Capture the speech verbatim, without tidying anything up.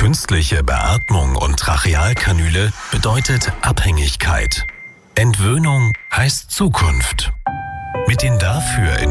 Künstliche Beatmung und Trachealkanüle bedeutet Abhängigkeit. Entwöhnung heißt Zukunft. Mit den dafür in